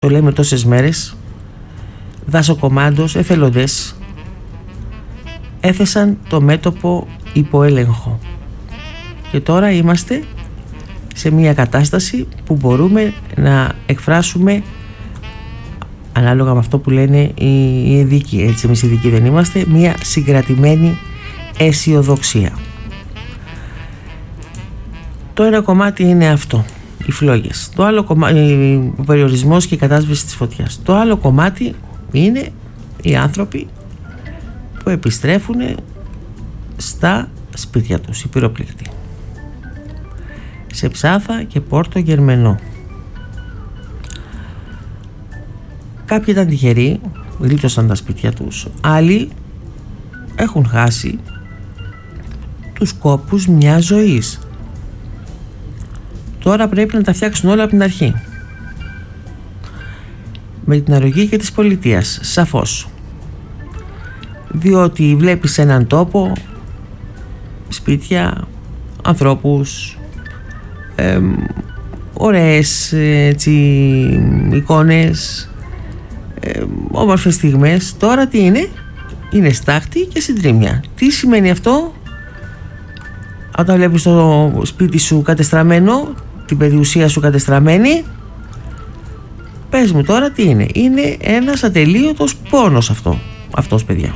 το λέμε τόσες μέρες, δασοκομάντος, εθελοντές έθεσαν το μέτωπο υπό έλεγχο και τώρα είμαστε σε μια κατάσταση που μπορούμε να εκφράσουμε, ανάλογα με αυτό που λένε οι ειδικοί, έτσι εμείς ειδικοί δεν είμαστε, μια συγκρατημένη αισιοδοξία. Το ένα κομμάτι είναι αυτό, οι φλόγες. Το άλλο κομμάτι, ο περιορισμός και η κατάσβεση της φωτιάς. Το άλλο κομμάτι είναι οι άνθρωποι που επιστρέφουν στα σπίτια τους, οι πυροπληκτοί. Σε Ψάθα και Πόρτο Γερμενό. Κάποιοι ήταν τυχεροί, γλίτωσαν τα σπίτια τους. Άλλοι έχουν χάσει τους κόπους μιας ζωής. Τώρα πρέπει να τα φτιάξουν όλα από την αρχή. Με την αρρωγή και της πολιτείας, σαφώς. Διότι βλέπεις έναν τόπο, σπίτια, ανθρώπους, ωραίες έτσι, εικόνες, όμορφες στιγμές. Τώρα τι είναι? Είναι στάχτη και συντρίμμια. Τι σημαίνει αυτό? Όταν βλέπεις το σπίτι σου κατεστραμμένο, την περιουσία σου κατεστραμμένη, πες μου τώρα τι είναι? Είναι ένας ατελείωτος πόνος αυτός, παιδιά.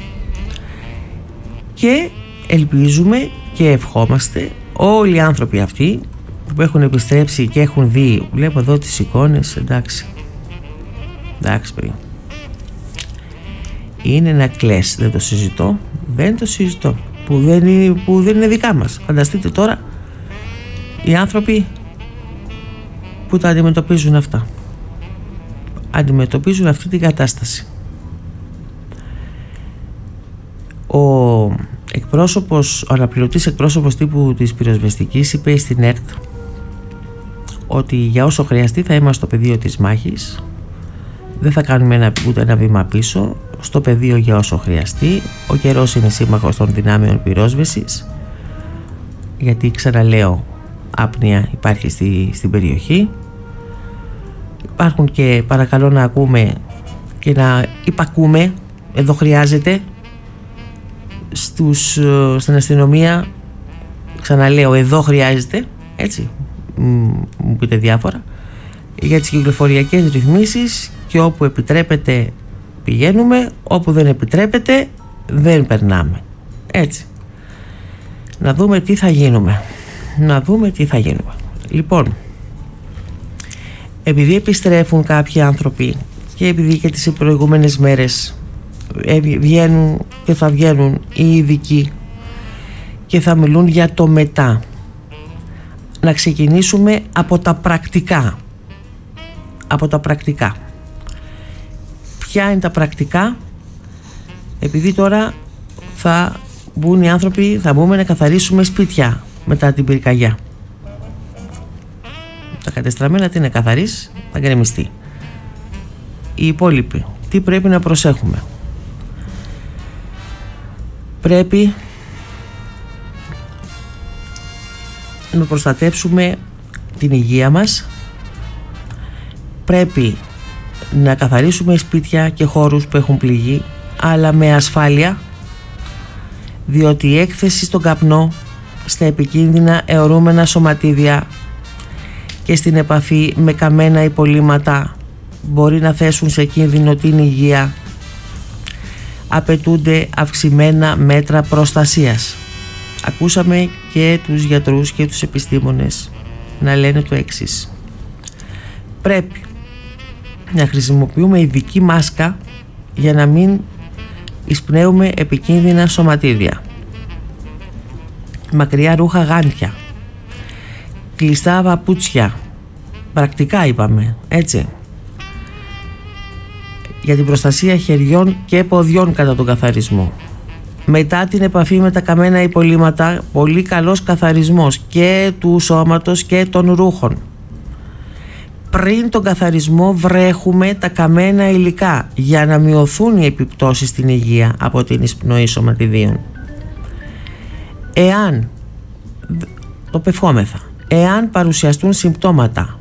Και ελπίζουμε και ευχόμαστε όλοι οι άνθρωποι αυτοί που έχουν επιστρέψει και έχουν δει, βλέπω εδώ τις εικόνες, εντάξει παιδιά, είναι να κλαις, δεν το συζητώ, που δεν είναι δικά μας. Φανταστείτε τώρα οι άνθρωποι που τα αντιμετωπίζουν αυτά, αντιμετωπίζουν αυτή την κατάσταση. Ο αναπληρωτής εκπρόσωπος τύπου της πυροσβεστικής είπε στην ΕΡΤ ότι για όσο χρειαστεί θα είμαστε στο πεδίο της μάχης, δεν θα κάνουμε ούτε ένα βήμα πίσω, στο πεδίο για όσο χρειαστεί. Ο καιρός είναι σύμμαχος των δυνάμεων πυρόσβεσης, γιατί ξαναλέω άπνοια υπάρχει στην περιοχή. Υπάρχουν και παρακαλώ να ακούμε και να υπακούμε, εδώ χρειάζεται, στην αστυνομία, ξαναλέω εδώ χρειάζεται, έτσι, μου πείτε διάφορα, για τις κυκλοφοριακές ρυθμίσεις, και όπου επιτρέπεται πηγαίνουμε, όπου δεν επιτρέπεται δεν περνάμε, έτσι. Να δούμε τι θα γίνουμε. Λοιπόν, επειδή επιστρέφουν κάποιοι άνθρωποι και επειδή και τις προηγούμενες μέρες βγαίνουν και θα βγαίνουν οι ειδικοί και θα μιλούν για το μετά, να ξεκινήσουμε από τα πρακτικά. Ποια είναι τα πρακτικά? Επειδή τώρα θα μπουν οι άνθρωποι, θα μπούμε να καθαρίσουμε σπίτια μετά την πυρκαγιά. Τα κατεστραμμένα τι είναι? Καθαρίσει, θα γκρεμιστεί. Οι υπόλοιποι τι πρέπει να προσέχουμε? Πρέπει να προστατεύσουμε την υγεία μας, πρέπει να καθαρίσουμε σπίτια και χώρους που έχουν πληγεί, αλλά με ασφάλεια, διότι η έκθεση στον καπνό, στα επικίνδυνα αιωρούμενα σωματίδια και στην επαφή με καμένα υπολείμματα μπορεί να θέσουν σε κίνδυνο την υγεία. Απαιτούνται αυξημένα μέτρα προστασίας. Ακούσαμε και τους γιατρούς και τους επιστήμονες να λένε το εξής: πρέπει να χρησιμοποιούμε ειδική μάσκα για να μην εισπνέουμε επικίνδυνα σωματίδια, μακριά ρούχα, γάντια, κλειστά παπούτσια, πρακτικά είπαμε, έτσι, για την προστασία χεριών και ποδιών κατά τον καθαρισμό. Μετά την επαφή με τα καμένα υπολείμματα, πολύ καλός καθαρισμός και του σώματος και των ρούχων. Πριν τον καθαρισμό βρέχουμε τα καμένα υλικά για να μειωθούν οι επιπτώσεις στην υγεία από την εισπνοή σωματιδίων. Εάν, το πευχόμεθα, εάν παρουσιαστούν συμπτώματα